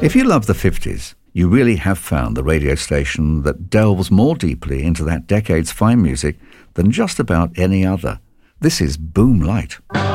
If you love the 50s, you really have found the radio station that delves more deeply into that decade's fine music than just about any other. This is Boom Light.